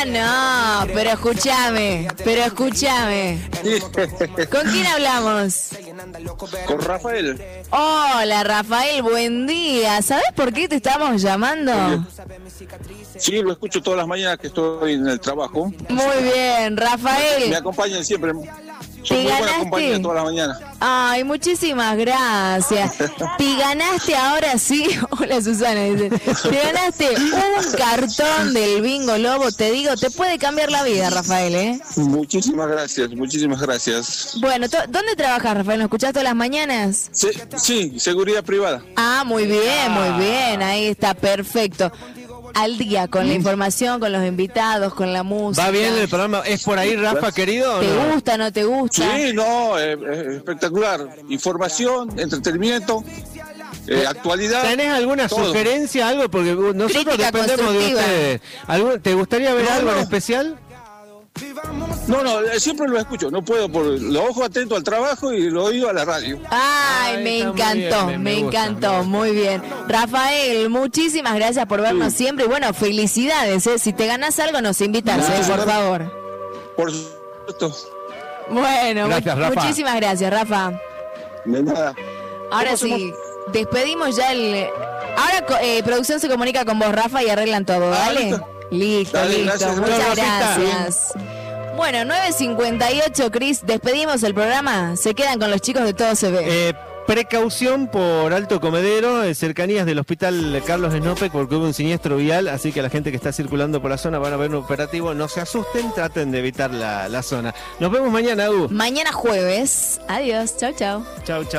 no, pero escúchame. ¿Con quién hablamos? Con Rafael. Hola, Rafael, buen día. ¿Sabés por qué te estamos llamando? Sí, lo escucho todas las mañanas que estoy en el trabajo. Muy bien, Rafael. Me acompañan siempre. Son ¿Te muy buena ganaste? compañía todas las mañanas. Ay, muchísimas gracias. Te ganaste ahora sí. Hola, Susana. Dice. Te ganaste un cartón del Bingo Lobo. Te digo, te puede cambiar la vida, Rafael, ¿eh? Muchísimas gracias. Bueno, ¿dónde trabajas, Rafael? ¿Lo escuchás todas las mañanas? Sí, seguridad privada. Ah, muy bien. Ahí está, perfecto. Al día con la información, con los invitados, con la música. ¿Va bien el programa? ¿Es por ahí, Rafa, querido? ¿Te no? gusta, no te gusta? Sí, no, espectacular. Información, entretenimiento, actualidad. ¿Tenés alguna todo. sugerencia, algo? Porque nosotros Crítica dependemos de constructiva. ustedes. ¿Te gustaría ver algo en especial? No, siempre lo escucho. No puedo, por los ojos atentos al trabajo y los oídos a la radio. Ay, me está muy encantó, bien, me me gusta, encantó, muy bien. Rafael, muchísimas gracias por vernos siempre y bueno, felicidades, ¿eh? Si te ganás algo nos invitas, por favor. Por supuesto. Bueno, Gracias, Rafa. muchísimas gracias, Rafa. De nada. Ahora ¿Cómo sí, despedimos ya el... Ahora producción se comunica con vos, Rafa, y arreglan todo, ¿vale? Listo, Dale, gracias. muchas Chao, Rafita. gracias. Bueno, 9:58, Cris, despedimos el programa. Se quedan con los chicos de Todo se ve. Precaución por Alto Comedero, cercanías del hospital Carlos Snope, porque hubo un siniestro vial, así que la gente que está circulando por la zona van a ver un operativo. No se asusten, traten de evitar la zona. Nos vemos mañana, Mañana jueves. Adiós, chau. Chau.